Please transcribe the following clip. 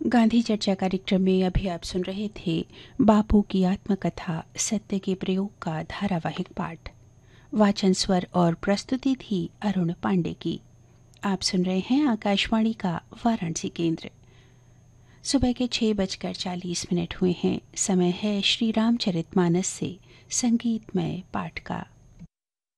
गांधी चर्चा कार्यक्रम में अभी आप सुन रहे थे बापू की आत्मकथा सत्य के प्रयोग का धारावाहिक पाठ। वाचन स्वर और प्रस्तुति थी अरुण पांडे की। आप सुन रहे हैं आकाशवाणी का वाराणसी केंद्र। सुबह के 6:40 हुए हैं। समय है श्री रामचरितमानस से संगीतमय पाठ का।